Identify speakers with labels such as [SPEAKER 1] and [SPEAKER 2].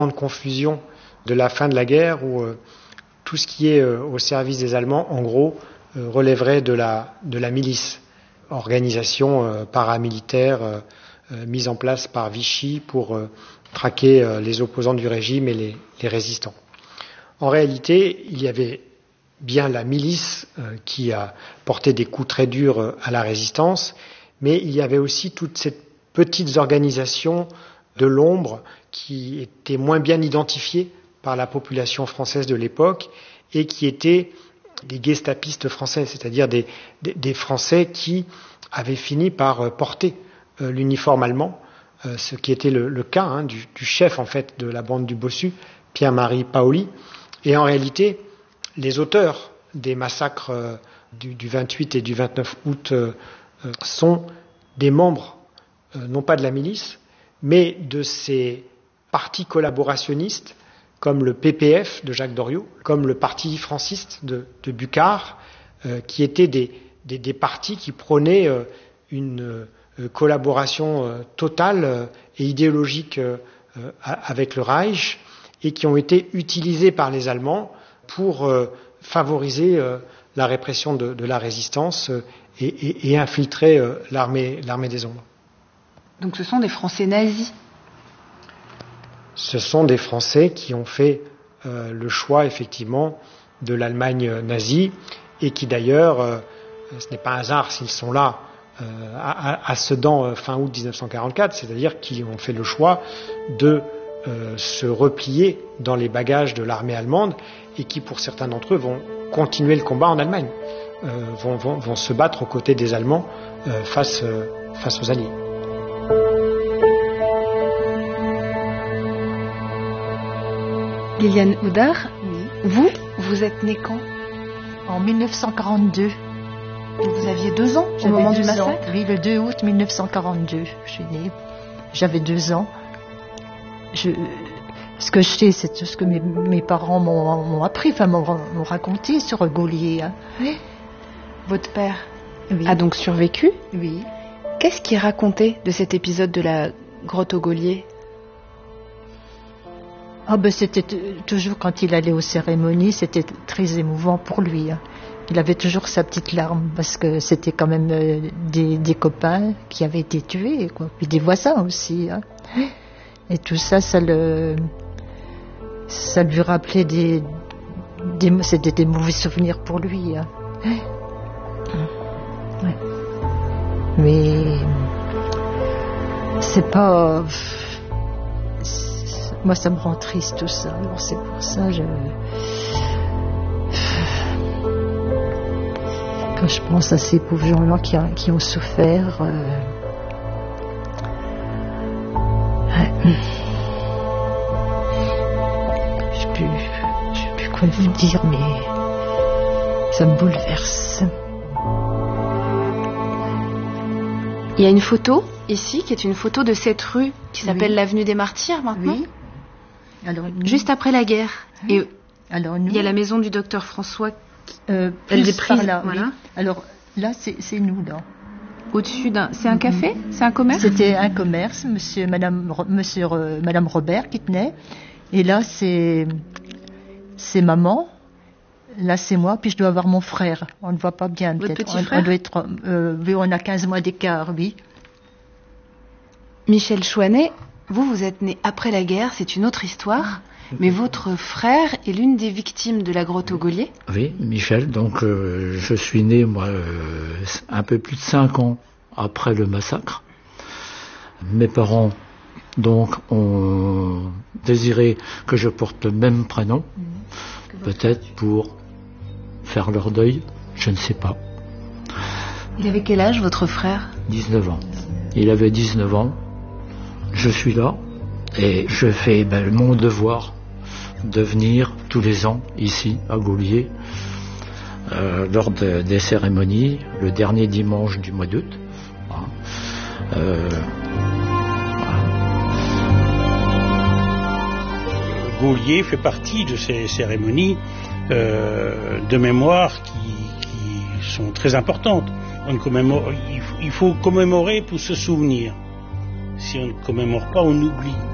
[SPEAKER 1] de confusion de la fin de la guerre où tout ce qui est au service des Allemands, en gros, relèverait de la milice, organisation paramilitaire mise en place par Vichy pour traquer les opposants du régime et les résistants. En réalité, il y avait bien la milice qui a porté des coups très durs à la résistance, mais il y avait aussi toutes ces petites organisations de l'ombre qui étaient moins bien identifiées par la population française de l'époque et qui étaient des gestapistes français, c'est-à-dire des Français qui avaient fini par porter l'uniforme allemand, ce qui était le cas du chef en fait de la bande du Bossu, Pierre-Marie Paoli. Et en réalité, les auteurs des massacres du 28 et du 29 août sont des membres, non pas de la milice, mais de ces partis collaborationnistes comme le PPF de Jacques Doriot, comme le parti franciste de Bucquart, qui étaient des partis qui prônaient une collaboration totale et idéologique avec le Reich et qui ont été utilisés par les Allemands pour favoriser la répression de la résistance et infiltrer l'armée des ombres.
[SPEAKER 2] Donc ce sont des Français nazis?
[SPEAKER 1] Ce sont des Français qui ont fait le choix effectivement de l'Allemagne nazie et qui d'ailleurs, ce n'est pas un hasard s'ils sont là à Sedan fin août 1944, c'est-à-dire qu'ils ont fait le choix de se replier dans les bagages de l'armée allemande et qui pour certains d'entre eux vont continuer le combat en Allemagne, vont se battre aux côtés des Allemands face aux Alliés.
[SPEAKER 2] Liliane Houdard, oui. Vous êtes née quand?
[SPEAKER 3] En 1942.
[SPEAKER 2] Vous aviez 2 ans au moment du massacre?
[SPEAKER 3] Oui, le 2 août 1942, je suis née. J'avais 2 ans. Ce que je sais, c'est tout ce que mes parents m'ont appris, m'ont raconté sur Gaulier. Hein.
[SPEAKER 2] Oui. Votre père
[SPEAKER 3] a
[SPEAKER 2] donc survécu?
[SPEAKER 3] Oui.
[SPEAKER 2] Qu'est-ce qu'il racontait de cet épisode de la grotte au Gaulier?
[SPEAKER 3] C'était toujours quand il allait aux cérémonies, c'était très émouvant pour lui. Hein. Il avait toujours sa petite larme parce que c'était quand même des copains qui avaient été tués, quoi. Puis des voisins aussi. Hein. Et tout ça, ça lui rappelait c'était des mauvais souvenirs pour lui. Hein. Ouais. Mais c'est pas... Moi, ça me rend triste tout ça. Alors c'est pour ça quand je pense à ces pauvres gens-là qui ont souffert. Je sais plus quoi vous dire, mais ça me bouleverse.
[SPEAKER 2] Il y a une photo ici qui est une photo de cette rue qui s'appelle l'avenue des Martyrs maintenant.
[SPEAKER 3] Oui. Alors,
[SPEAKER 2] juste après la guerre. Et
[SPEAKER 3] alors,
[SPEAKER 2] il y a la maison du docteur François.
[SPEAKER 3] Elle est prise là. Voilà. Oui. Alors là, c'est nous là.
[SPEAKER 2] Au-dessus c'est un café, c'est un commerce.
[SPEAKER 3] C'était un commerce, Madame Robert qui tenait. Et là, c'est maman. Là, c'est moi, puis je dois avoir mon frère. On ne voit pas bien.
[SPEAKER 2] Votre petit frère?
[SPEAKER 3] On doit être, oui, on a 15 mois d'écart, oui.
[SPEAKER 2] Michel Chouanet, vous êtes né après la guerre, c'est une autre histoire. Mais votre frère est l'une des victimes de la grotte au Gaulier?
[SPEAKER 4] Oui, Michel. Donc, je suis né, moi, un peu plus de 5 ans après le massacre. Mes parents, donc, ont désiré que je porte le même prénom, peut-être pour faire leur deuil, je ne sais pas.
[SPEAKER 2] Il avait quel âge, votre frère?
[SPEAKER 4] 19 ans. Il avait 19 ans. Je suis là et je fais mon devoir de venir tous les ans ici à Gaulier lors des cérémonies, le dernier dimanche du mois d'août.
[SPEAKER 5] Gaulier fait partie de ces cérémonies de mémoire qui sont très importantes. Il faut commémorer pour se souvenir. Si on ne commémore pas, on oublie.